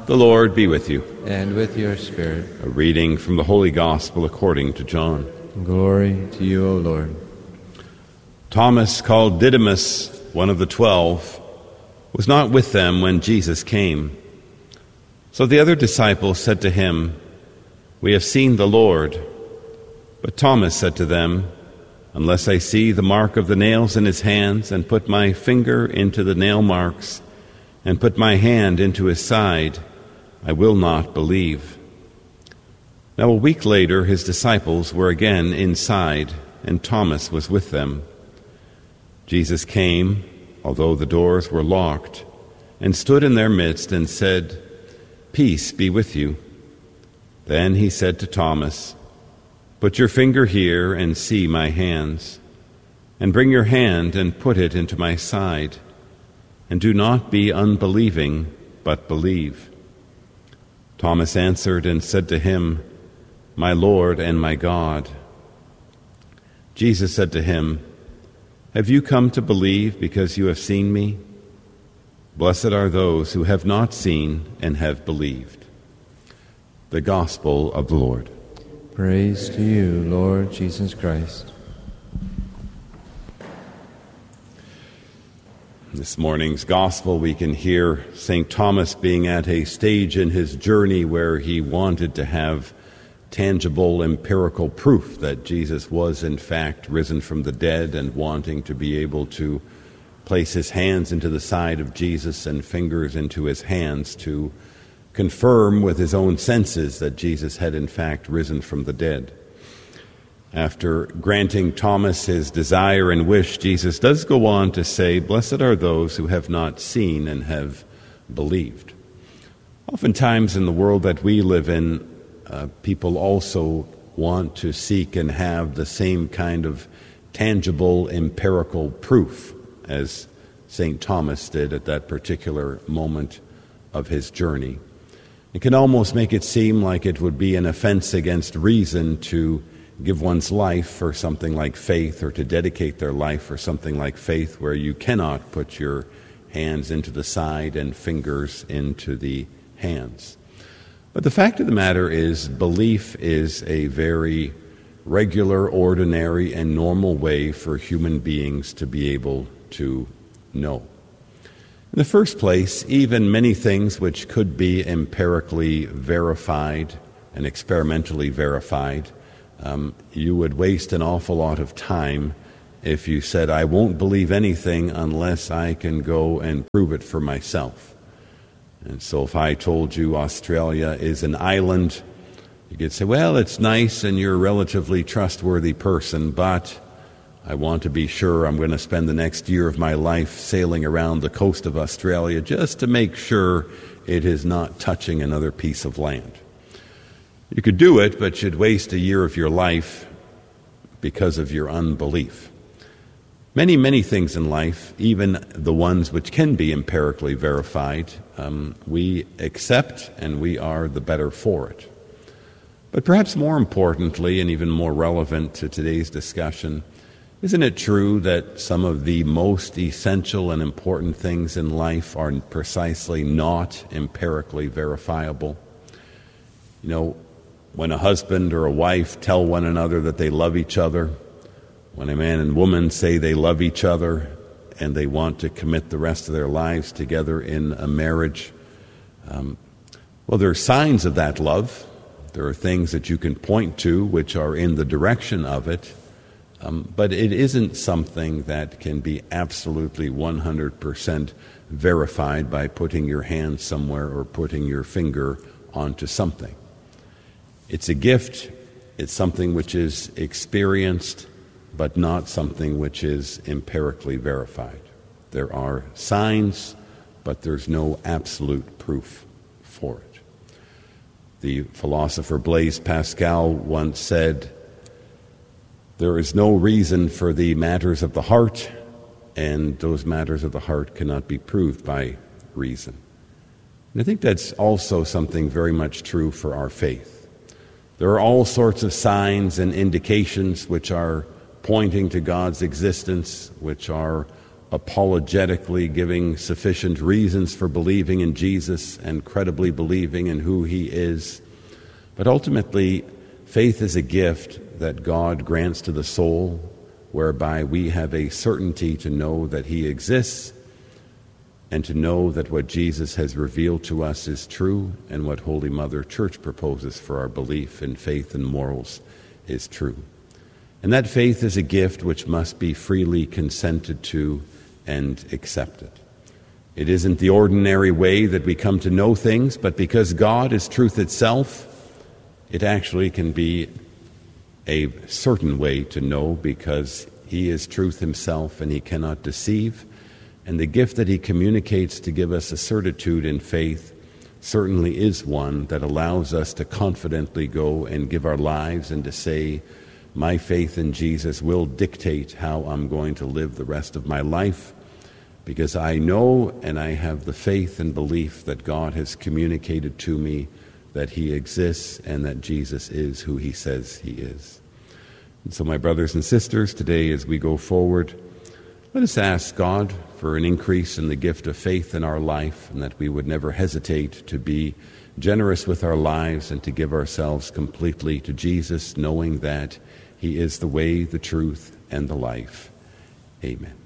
The Lord be with you. And with your spirit. A reading from the Holy Gospel according to John. Glory to you, O Lord. Thomas, called Didymus, one of the 12, was not with them when Jesus came. So the other disciples said to him, "We have seen the Lord." But Thomas said to them, "Unless I see the mark of the nails in his hands, and put my finger into the nail marks, and put my hand into his side, I will not believe." Now a week later his disciples were again inside, and Thomas was with them. Jesus came, although the doors were locked, and stood in their midst and said, "Peace be with you." Then he said to Thomas, "Put your finger here and see my hands, and bring your hand and put it into my side, and do not be unbelieving, but believe." Thomas answered and said to him, "My Lord and my God." Jesus said to him, "Have you come to believe because you have seen me? Blessed are those who have not seen and have believed." The Gospel of the Lord. Praise to you, Lord Jesus Christ. In this morning's Gospel, we can hear St. Thomas being at a stage in his journey where he wanted to have tangible, empirical proof that Jesus was in fact risen from the dead, and wanting to be able to place his hands into the side of Jesus and fingers into his hands to confirm with his own senses that Jesus had in fact risen from the dead. After granting Thomas his desire and wish, Jesus does go on to say, "Blessed are those who have not seen and have believed." Oftentimes in the world that we live in, people also want to seek and have the same kind of tangible, empirical proof as St. Thomas did at that particular moment of his journey. It can almost make it seem like it would be an offense against reason to give one's life for something like faith, or to dedicate their life for something like faith, where you cannot put your hands into the side and fingers into the hands. But the fact of the matter is, belief is a very regular, ordinary, and normal way for human beings to be able to know. In the first place, even many things which could be empirically verified and experimentally verified, you would waste an awful lot of time if you said, "I won't believe anything unless I can go and prove it for myself." And so if I told you Australia is an island, you could say, "Well, it's nice and you're a relatively trustworthy person, but I want to be sure I'm going to spend the next year of my life sailing around the coast of Australia just to make sure it is not touching another piece of land." You could do it, but you'd waste a year of your life because of your unbelief. Many, many things in life, even the ones which can be empirically verified, we accept, and we are the better for it. But perhaps more importantly, and even more relevant to today's discussion, isn't it true that some of the most essential and important things in life are precisely not empirically verifiable? You know, when a husband or a wife tell one another that they love each other, when a man and woman say they love each other and they want to commit the rest of their lives together in a marriage, well, there are signs of that love. There are things that you can point to which are in the direction of it, but it isn't something that can be absolutely 100% verified by putting your hand somewhere or putting your finger onto something. It's a gift. It's something which is experienced, but not something which is empirically verified. There are signs, but there's no absolute proof for it. The philosopher Blaise Pascal once said, "There is no reason for the matters of the heart, and those matters of the heart cannot be proved by reason." And I think that's also something very much true for our faith. There are all sorts of signs and indications which are pointing to God's existence, which are apologetically giving sufficient reasons for believing in Jesus and credibly believing in who he is. But ultimately, faith is a gift that God grants to the soul, whereby we have a certainty to know that he exists and to know that what Jesus has revealed to us is true, and what Holy Mother Church proposes for our belief in faith and morals is true. And that faith is a gift which must be freely consented to and accepted. It isn't the ordinary way that we come to know things, but because God is truth itself, it actually can be a certain way to know, because he is truth himself and he cannot deceive. And the gift that he communicates to give us a certitude in faith certainly is one that allows us to confidently go and give our lives and to say, my faith in Jesus will dictate how I'm going to live the rest of my life, because I know and I have the faith and belief that God has communicated to me that he exists and that Jesus is who he says he is. And so, my brothers and sisters, today as we go forward, let us ask God for an increase in the gift of faith in our life, and that we would never hesitate to be generous with our lives and to give ourselves completely to Jesus, knowing that he is the way, the truth, and the life. Amen.